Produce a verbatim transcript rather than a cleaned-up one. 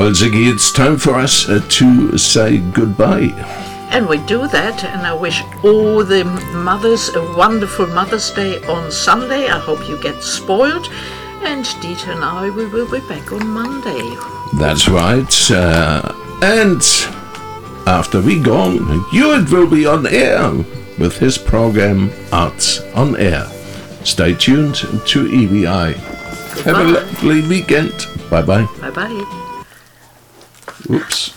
Well, Ziggy, it's time for us uh, to say goodbye. And we do that, and I wish all the mothers a wonderful Mother's Day on Sunday. I hope you get spoiled. And Dieter and I, we will be back on Monday. That's right. Uh, and after we gone, Hewitt will be on air with his program Arts on Air. Stay tuned to E V I. Goodbye. Have a lovely weekend. Bye-bye. Bye-bye. Oops.